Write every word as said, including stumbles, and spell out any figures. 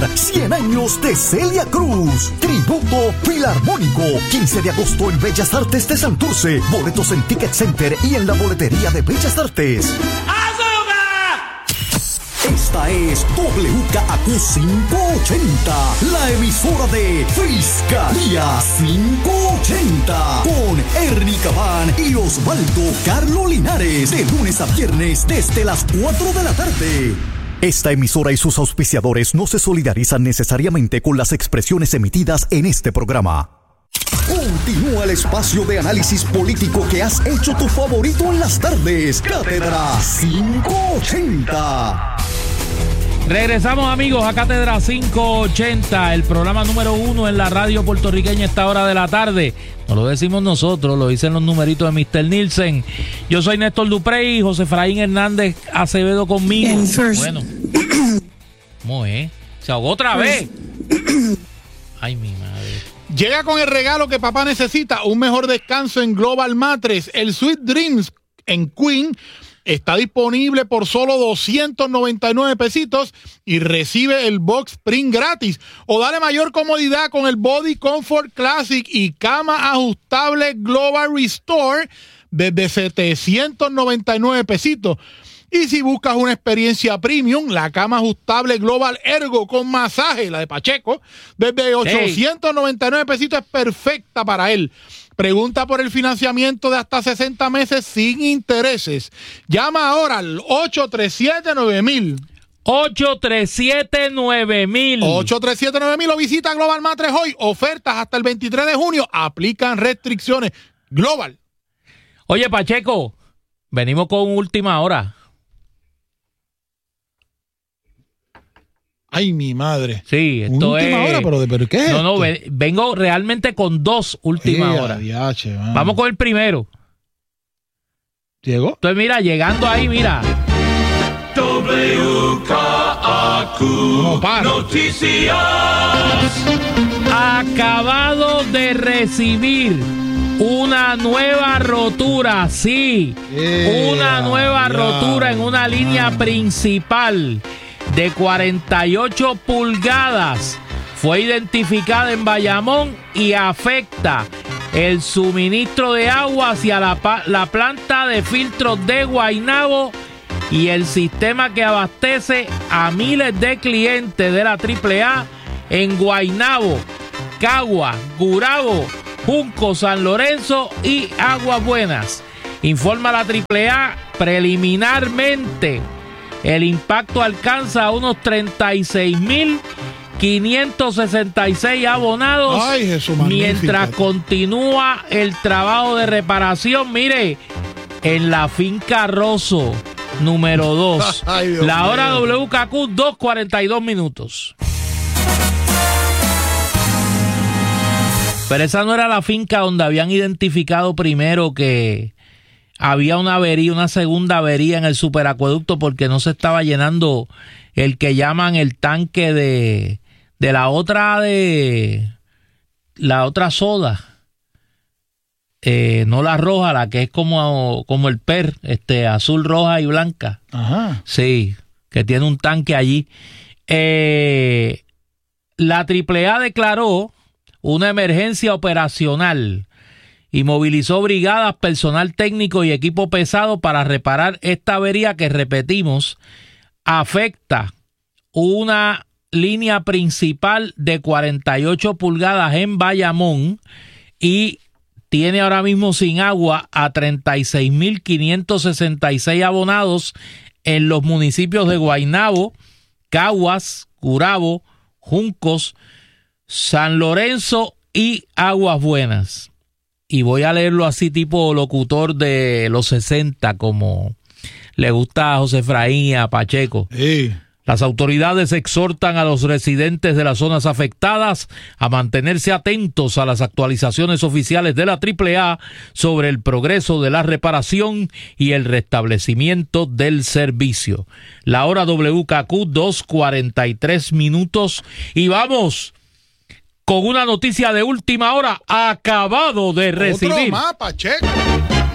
celebrar cien años de Celia Cruz. Tributo Filarmónico, quince de agosto en Bellas Artes de Santurce. Boletos en Ticket Center y en la boletería de Bellas Artes. Esta es W K A Q quinientos ochenta, la emisora de Fiscalía quinientos ochenta, con Ernie Cabán y Osvaldo Carlo Linares, de lunes a viernes desde las cuatro de la tarde. Esta emisora y sus auspiciadores no se solidarizan necesariamente con las expresiones emitidas en este programa. Continúa el espacio de análisis político que has hecho tu favorito en las tardes. Cátedra quinientos ochenta. Regresamos, amigos, a Cátedra quinientos ochenta, el programa número uno en la radio puertorriqueña a esta hora de la tarde. No lo decimos nosotros, lo dicen los numeritos de mister Nielsen. Yo soy Néstor Duprey y José Efraín Hernández Acevedo conmigo. Bueno, ¿cómo es? Se ahogó otra vez. Ay, mi madre. Llega con el regalo que papá necesita, un mejor descanso en Global Mattress. El Sweet Dreams en Queen está disponible por solo doscientos noventa y nueve pesitos y recibe el box spring gratis. O dale mayor comodidad con el Body Comfort Classic y cama ajustable Global Restore desde setecientos noventa y nueve pesitos. Y si buscas una experiencia premium, la cama ajustable Global Ergo con masaje, la de Pacheco, desde ochocientos noventa y nueve pesitos es perfecta para él. Pregunta por el financiamiento de hasta sesenta meses sin intereses. Llama ahora al ocho tres siete nueve mil. ocho tres siete nueve mil. ocho tres siete nueve mil o visita Global Mattress hoy. Ofertas hasta el veintitrés de junio. Aplican restricciones. Global. Oye, Pacheco, venimos con última hora. Ay, mi madre. Sí, esto es... Última hora, pero, de, pero ¿qué es No, esto? no, ve, vengo realmente con dos últimas horas. Diache, vamos con el primero. ¿Llegó? Entonces, mira, llegando ahí, mira. W K A Q No, para. Noticias. Acabado de recibir una nueva rotura, sí, Yeah, una nueva yeah, rotura en una línea man. principal de cuarenta y ocho pulgadas. Fue identificada en Bayamón y afecta el suministro de agua hacia la, la planta de filtros de Guaynabo y el sistema que abastece a miles de clientes de la triple A en Guaynabo, Cagua, Gurabo, Junco, San Lorenzo y Aguas Buenas. Informa la triple A preliminarmente. El impacto alcanza a unos treinta y seis mil quinientos sesenta y seis abonados. Ay, Jesús, mientras magnífica. continúa el trabajo de reparación. Mire, en la finca Rosso, número dos. Ay, Dios la hora mío. W K Q, dos cuarenta y dos minutos. Pero esa no era la finca donde habían identificado primero que había una avería, una segunda avería en el superacueducto porque no se estaba llenando el que llaman el tanque de, de la otra de la otra soda, eh, no la roja, la que es como, como el P E R, este, azul, roja y blanca. Ajá. Sí, que tiene un tanque allí. Eh, la triple A declaró una emergencia operacional y movilizó brigadas, personal técnico y equipo pesado para reparar esta avería que, repetimos, afecta una línea principal de cuarenta y ocho pulgadas en Bayamón y tiene ahora mismo sin agua a treinta y seis mil quinientos sesenta y seis abonados en los municipios de Guaynabo, Caguas, Gurabo, Juncos, San Lorenzo y Aguas Buenas. Y voy a leerlo así tipo locutor de los sesenta, como le gusta a José Efraín y a Pacheco. Sí. Las autoridades exhortan a los residentes de las zonas afectadas a mantenerse atentos a las actualizaciones oficiales de la triple A sobre el progreso de la reparación y el restablecimiento del servicio. La hora W K Q, dos cuarenta y tres minutos. Y vamos con una noticia de última hora. Acabado de recibir. Otro más, Pacheco.